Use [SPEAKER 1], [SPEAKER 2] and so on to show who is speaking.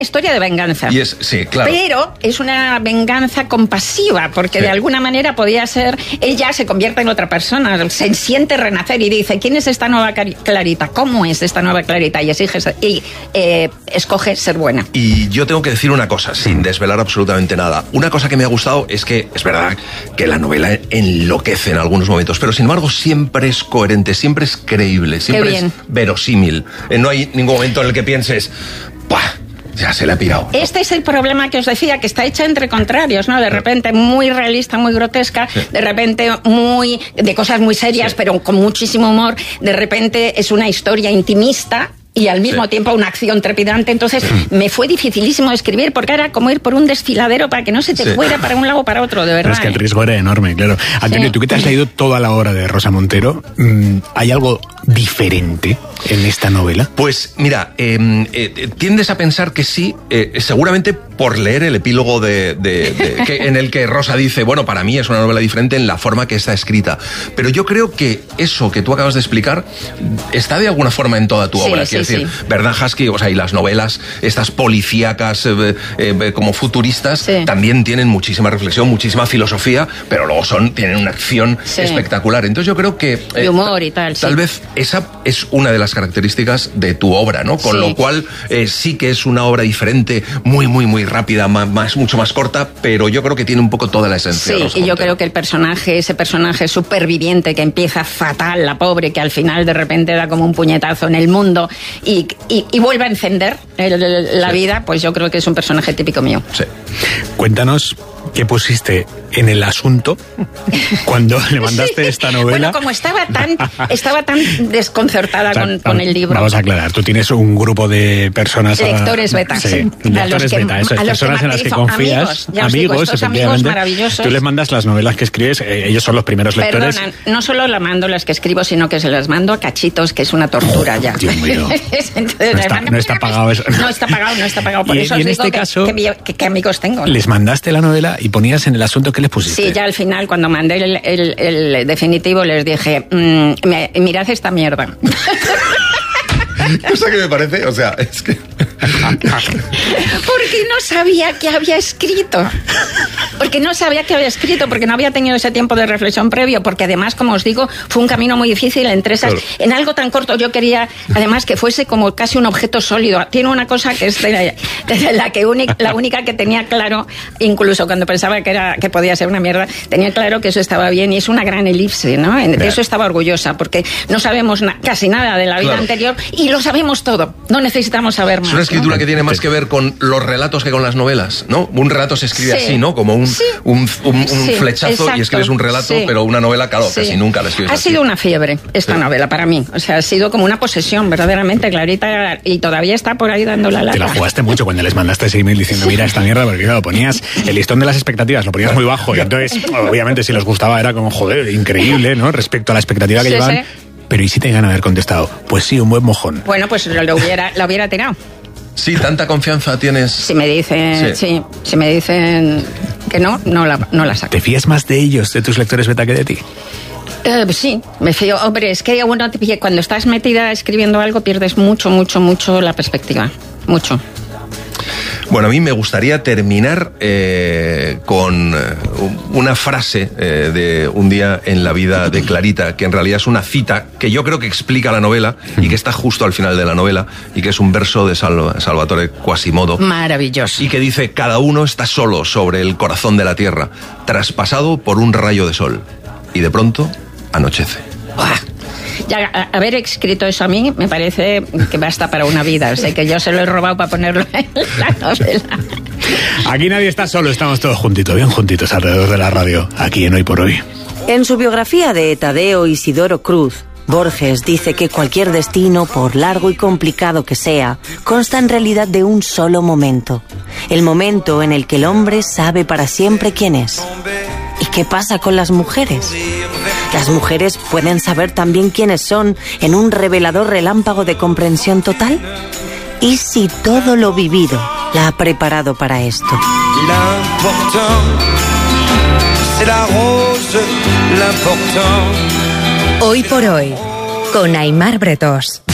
[SPEAKER 1] Historia de venganza.
[SPEAKER 2] Sí, claro.
[SPEAKER 1] Pero es una venganza compasiva, porque de alguna manera podía ser, ella se convierte en otra persona, se siente renacer y dice, ¿quién es esta nueva Clarita? ¿Cómo es esta nueva Clarita? Y escoge ser buena.
[SPEAKER 2] Y yo tengo que decir una cosa, sin desvelar absolutamente nada. Una cosa que me ha gustado es que, es verdad que la novela enloquece en algunos momentos, pero sin embargo siempre es coherente, siempre es creíble, siempre es verosímil. No hay ningún momento en el que pienses, ¡pah! Ya se le ha pirado.
[SPEAKER 1] Este es el problema que os decía, que está hecha entre contrarios, ¿no? De repente muy realista, muy grotesca, de repente de cosas muy serias, pero con muchísimo humor. De repente es una historia intimista y al mismo tiempo una acción trepidante. Entonces me fue dificilísimo escribir, porque era como ir por un desfiladero para que no se te fuera para un lado o para otro, de verdad.
[SPEAKER 3] Pero es que el riesgo era enorme, claro. Antonio, tú que te has leído toda la obra de Rosa Montero, ¿hay algo diferente en esta novela?
[SPEAKER 2] Pues mira, tiendes a pensar que sí, seguramente por leer el epílogo en el que Rosa dice, bueno, para mí es una novela diferente en la forma que está escrita. Pero yo creo que eso que tú acabas de explicar está de alguna forma en toda tu obra. Quiero decir, Verdad Husky, o sea, y las novelas, estas policíacas como futuristas, también tienen muchísima reflexión, muchísima filosofía, pero luego tienen una acción espectacular. Entonces yo creo que
[SPEAKER 1] y humor y tal.
[SPEAKER 2] Tal vez esa es una de las características de tu obra, ¿no? Con lo cual sí que es una obra diferente, muy, muy, muy rápida, mucho más corta, pero yo creo que tiene un poco toda la esencia.
[SPEAKER 1] Sí, y yo creo que ese personaje superviviente que empieza fatal, la pobre, que al final de repente da como un puñetazo en el mundo y vuelve a encender la vida, pues yo creo que es un personaje típico mío.
[SPEAKER 2] Sí.
[SPEAKER 3] Cuéntanos qué pusiste en el asunto cuando le mandaste esta novela.
[SPEAKER 1] Bueno, como estaba tan desconcertada con el libro.
[SPEAKER 3] Vamos a aclarar, tú tienes un grupo de personas...
[SPEAKER 1] Lectores beta.
[SPEAKER 3] Lectores beta, eso, personas en las que confías. Amigos,
[SPEAKER 1] amigos maravillosos.
[SPEAKER 3] Tú les mandas las novelas que escribes, ellos son los primeros lectores.
[SPEAKER 1] Perdona, no solo la mando las que escribo, sino que se las mando a cachitos, que es una tortura ya.
[SPEAKER 3] Dios mío.
[SPEAKER 1] Entonces,
[SPEAKER 3] no está pagado eso.
[SPEAKER 1] No está pagado. Por eso os digo que amigos tengo.
[SPEAKER 3] Les mandaste la novela y ponías en el asunto que les pusiste.
[SPEAKER 1] Sí, ya al final, cuando mandé el definitivo, les dije, mirad esta mierda.
[SPEAKER 2] Cosa que me parece, o sea, es que...
[SPEAKER 1] Porque no sabía qué había escrito. Porque no había tenido ese tiempo de reflexión previo, porque además, como os digo, fue un camino muy difícil entre esas. Claro. En algo tan corto yo quería, además, que fuese como casi un objeto sólido. Tiene una cosa que es la única que tenía claro, incluso cuando pensaba que podía ser una mierda, tenía claro que eso estaba bien, y es una gran elipse, ¿no? De eso estaba orgullosa, porque no sabemos casi nada de la vida anterior y lo sabemos todo. No necesitamos saber más.
[SPEAKER 2] Es una escritura que tiene más que ver con los relatos que con las novelas, ¿no? Un relato se escribe así, ¿no? Como un flechazo, exacto. Y escribes un relato, pero una novela, claro, casi nunca la escribes así.
[SPEAKER 1] Ha sido una fiebre esta novela para mí. O sea, ha sido como una posesión, verdaderamente, Clarita, y todavía está por ahí dando la lata.
[SPEAKER 3] Te la jugaste mucho cuando les mandaste ese email diciendo, mira esta mierda, porque claro, ponías el listón de las expectativas, lo ponías muy bajo, y entonces, obviamente, si les gustaba era como, joder, increíble, ¿no? Respecto a la expectativa que llevaban. Sí. Pero ¿y si te iban a haber contestado? Pues sí, un buen mojón.
[SPEAKER 1] Bueno, pues la hubiera tirado.
[SPEAKER 2] Sí, tanta confianza tienes.
[SPEAKER 1] Si me dicen, si me dicen que no la saco.
[SPEAKER 3] ¿Te fías más de ellos, de tus lectores beta, que de ti?
[SPEAKER 1] Sí, me fío. Hombre, es que cuando estás metida escribiendo algo pierdes mucho la perspectiva. Mucho.
[SPEAKER 2] Bueno, a mí me gustaría terminar con una frase de un día en la vida de Clarita, que en realidad es una cita que yo creo que explica la novela y que está justo al final de la novela, y que es un verso de Salvatore Quasimodo.
[SPEAKER 1] Maravilloso.
[SPEAKER 2] Y que dice, cada uno está solo sobre el corazón de la tierra, traspasado por un rayo de sol, y de pronto anochece.
[SPEAKER 1] ¡Buah! Ya, haber escrito eso a mí me parece que basta para una vida. O sea, que yo se lo he robado para ponerlo en la novela.
[SPEAKER 3] Aquí nadie está solo, estamos todos juntitos, bien juntitos alrededor de la radio, aquí en Hoy por Hoy.
[SPEAKER 4] En su biografía de Tadeo Isidoro Cruz, Borges dice que cualquier destino, por largo y complicado que sea, consta en realidad de un solo momento. El momento en el que el hombre sabe para siempre quién es. ¿Y qué pasa con las mujeres? Las mujeres pueden saber también quiénes son en un revelador relámpago de comprensión total. ¿Y si todo lo vivido la ha preparado para esto?
[SPEAKER 5] Hoy por Hoy, con Aimar Bretós.